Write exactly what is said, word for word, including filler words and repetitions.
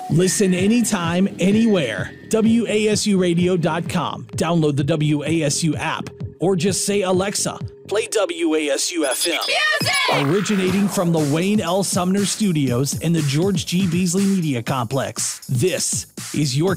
Listen anytime, anywhere. W A S U radio dot com. Download the W A S U app or just say, Alexa, play W A S U F M. Music! Originating from the Wayne L. Sumner Studios in the George G. Beasley Media Complex. This is your